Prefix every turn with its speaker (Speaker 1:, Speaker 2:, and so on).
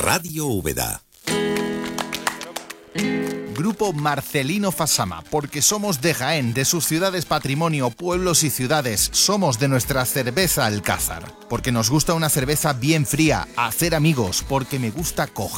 Speaker 1: Radio Úbeda.
Speaker 2: Grupo Marcelino Fasama, porque somos de Jaén, de sus ciudades patrimonio, pueblos y ciudades. Somos de nuestra cerveza Alcázar, porque nos gusta una cerveza bien fría, hacer amigos, porque me gusta coger